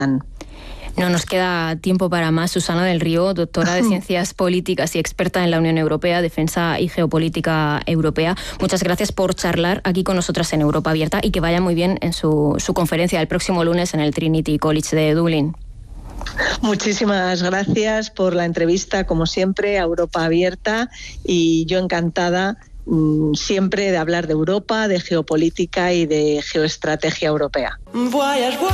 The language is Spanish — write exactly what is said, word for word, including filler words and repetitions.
No nos queda tiempo para más. Susana del Río, doctora de Ciencias Políticas y experta en la Unión Europea, Defensa y Geopolítica Europea. Muchas gracias por charlar aquí con nosotras en Europa Abierta y que vaya muy bien en su, su conferencia el próximo lunes en el Trinity College de Dublín. Muchísimas gracias por la entrevista, como siempre, a Europa Abierta, y yo encantada mmm, siempre de hablar de Europa, de geopolítica y de geoestrategia europea.